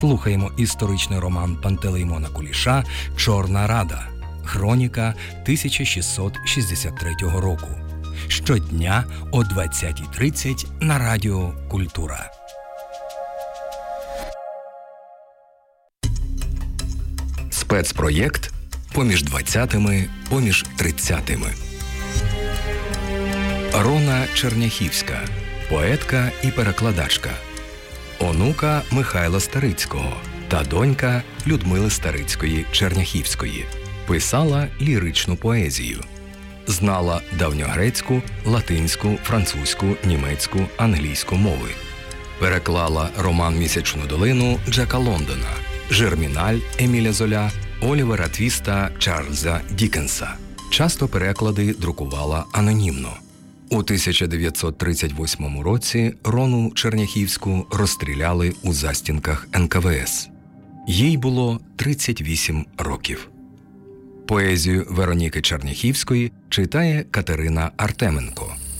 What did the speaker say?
Слухаємо історичний роман Пантелеймона Куліша «Чорна Рада. Хроніка 1663 року». Щодня о 20:30 на Радіо Культура. Спецпроєкт «Поміж 20-ми, поміж 30-ми». Рона Черняхівська, поетка і перекладачка. Онука Михайла Старицького та донька Людмили Старицької-Черняхівської. Писала ліричну поезію. Знала давньогрецьку, латинську, французьку, німецьку, англійську мови. Переклала роман «Місячну долину» Джека Лондона, «Жерміналь» Еміля Золя, Олівера Твіста Чарльза Діккенса. Часто переклади друкувала анонімно. У 1938 році Рону Черняхівську розстріляли у застінках НКВС. Їй було 38 років. Поезію Вероніки Черняхівської читає Катерина Артеменко.